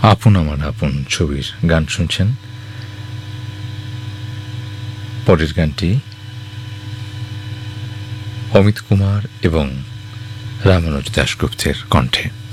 আপন আমার আপন ছবির গান শুনছেন। পরের গানটি অমিত কুমার এবং রামানুজ দাশগুপ্তের কণ্ঠে।